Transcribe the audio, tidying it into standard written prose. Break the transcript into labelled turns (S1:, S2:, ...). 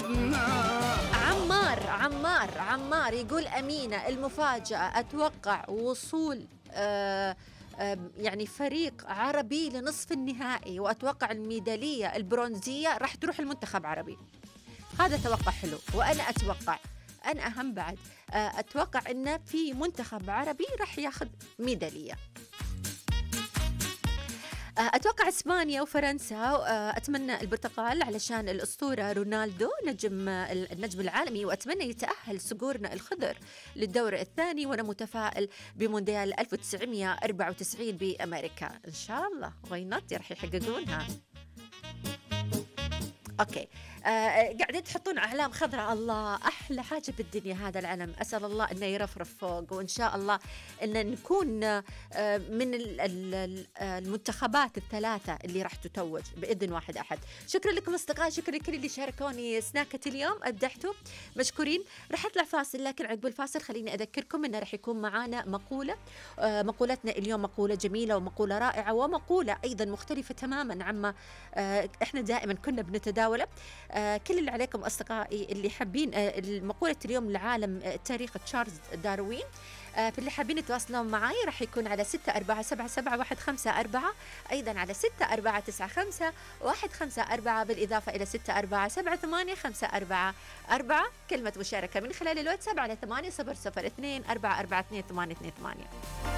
S1: عمار يقول أمينة المفاجأة أتوقع وصول يعني فريق عربي لنصف النهائي، وأتوقع الميدالية البرونزية راح تروح المنتخب عربي. هذا توقع حلو. وأنا أتوقع أنا أهم بعد أتوقع أن في منتخب عربي راح ياخذ ميدالية. أتوقع إسبانيا وفرنسا. أتمنى البرتغال علشان الأسطورة رونالدو النجم العالمي، وأتمنى يتأهل صقورنا الخضر للدور الثاني، وأنا متفائل بمونديال 1994 بأمريكا إن شاء الله. وينات راح يحققونها. أوكي. قاعدين تحطون أعلام خضراء. الله، أحلى حاجة بالدنيا هذا العلم. أسأل الله أنه يرفرف فوق، وإن شاء الله أن نكون من المنتخبات الثلاثة اللي راح تتوج بإذن واحد أحد. شكرا لكم أصدقائي، شكرا لكل اللي شاركوني سناكة اليوم، أبدعتوا مشكورين. راح أطلع فاصل، لكن عقب الفاصل خليني أذكركم أنه راح يكون معانا مقولة. مقولتنا اليوم مقولة جميلة ومقولة رائعة، ومقولة أيضا مختلفة تماما عما إحنا دائما كنا بنتداوله. كل اللي عليكم أصدقائي اللي حابين المقولة اليوم لعالم تاريخ تشارلز داروين، في اللي حابين يتواصلون معي راح يكون على 64777154، أيضا على 64955154، بالإضافة إلى 64778544. كلمة مشاركة من خلال الواتساب على 8002 442 828.